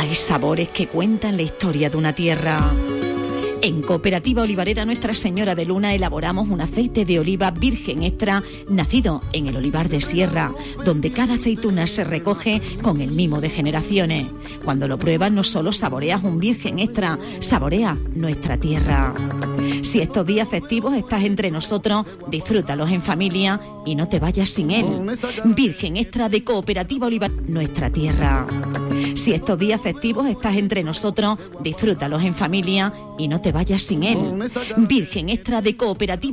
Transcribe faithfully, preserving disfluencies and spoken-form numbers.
Hay sabores que cuentan la historia de una tierra. En Cooperativa Olivarera Nuestra Señora de Luna elaboramos un aceite de oliva virgen extra nacido en el olivar de Sierra, donde cada aceituna se recoge con el mimo de generaciones. Cuando lo pruebas no solo saboreas un virgen extra, saboreas nuestra tierra. Si estos días festivos estás entre nosotros, disfrútalos en familia y no te vayas sin él. Virgen extra de Cooperativa Olivarera Nuestra Tierra. Si estos días festivos estás entre nosotros, disfrútalos en familia y no te vayas sin él. Virgen extra de Cooperativa